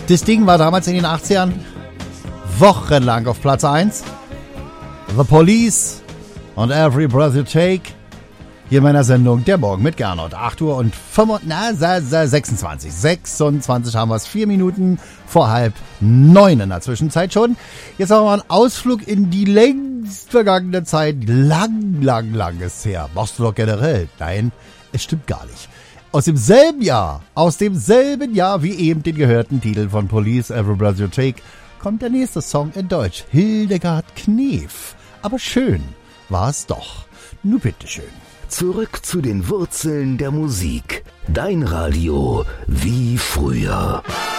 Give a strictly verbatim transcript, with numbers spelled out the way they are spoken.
Das Ding war damals in den achtzigern wochenlang auf Platz eins. The Police und Every Breath You Take. Hier in meiner Sendung Der Morgen mit Gernot. acht Uhr und sechsundzwanzig. sechsundzwanzig haben wir es. Vier Minuten vor halb neun in der Zwischenzeit schon. Jetzt haben wir einen Ausflug in die längst vergangene Zeit. Lang, lang, lang ist her. Machst du doch generell? Nein, es stimmt gar nicht. Aus demselben Jahr, aus demselben Jahr wie eben den gehörten Titel von Police, Every Breath You Take, kommt der nächste Song in Deutsch. Hildegard Knef. Aber schön war es doch. Nur bitteschön. Zurück zu den Wurzeln der Musik. Dein Radio wie früher.